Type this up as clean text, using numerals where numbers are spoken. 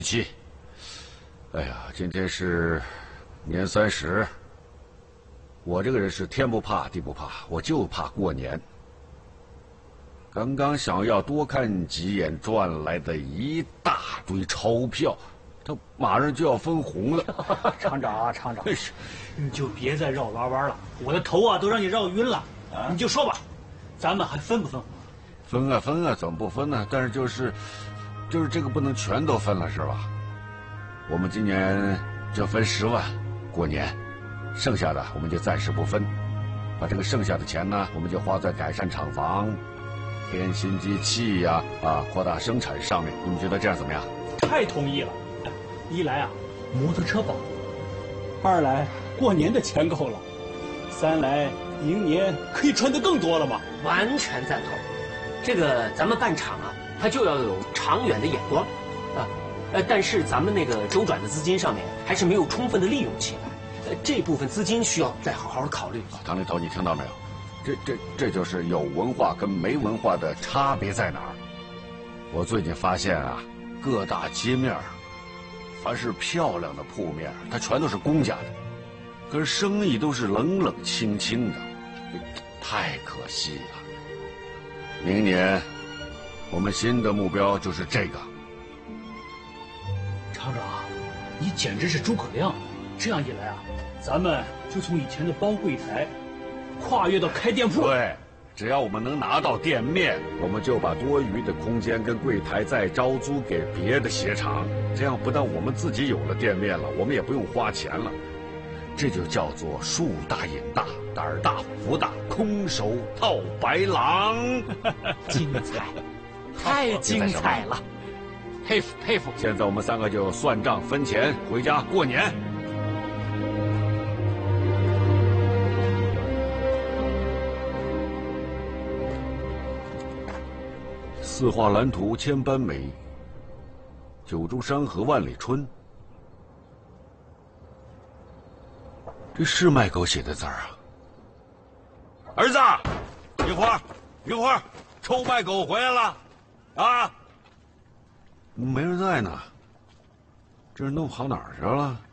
七，哎呀，今天是年30，我这个人是天不怕地不怕，我就怕过年。刚刚想要多看几眼赚来的一大堆钞票，它马上就要分红了。 厂长啊，厂长，你就别再绕弯弯了，我的头啊都让你绕晕了。你就说吧，咱们还分不分红？ 分啊分啊，怎么不分呢？但是就是这个不能全都分了，是吧？我们今年就分10万过年，剩下的我们就暂时不分，把这个剩下的钱呢，我们就花在改善厂房、添新机器呀、扩大生产上面。你们觉得这样怎么样？ 太同意了。一来啊，摩托车保护；二来过年的钱够了；三来明年可以赚得更多了嘛。 完全赞同。这个咱们办厂啊，它就要有长远的眼光啊。但是咱们那个周转的资金上面还是没有充分的利用起来，这部分资金需要再好好考虑。 唐领头，你听到没有？这就是有文化跟没文化的差别在哪儿？我最近发现啊，各大街面，凡是漂亮的铺面，它全都是公家的，可是生意都是冷冷清清的，太可惜了。明年我们新的目标就是这个。 厂长，你简直是诸葛亮！这样一来啊，咱们就从以前的包柜台，跨越到开店铺。 对，只要我们能拿到店面，我们就把多余的空间跟柜台再招租给别的鞋厂，这样不但我们自己有了店面了，我们也不用花钱了。这就叫做树大引大，胆儿大福大，空手套白狼。 精彩，太精彩了！佩服佩服！ 现在我们3个就算账分钱，回家过年。四画蓝图千般美，九州山河万里春。这是卖狗写的字儿啊！儿子，一会儿，臭卖狗回来了，啊！没人在呢，这人弄跑哪儿去了？